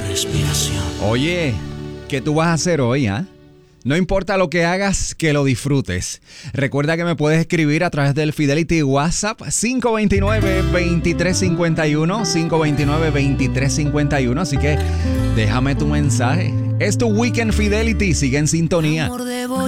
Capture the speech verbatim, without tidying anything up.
respiración. Oye, ¿qué tú vas a hacer hoy, ah? ¿eh? No importa lo que hagas, que lo disfrutes. Recuerda que me puedes escribir a través del Fidelity WhatsApp cinco dos nueve, dos tres cinco uno, cinco dos nueve, dos tres cinco uno. Así que déjame tu mensaje. Es tu Weekend Fidelity. Sigue en sintonía. Amor, debo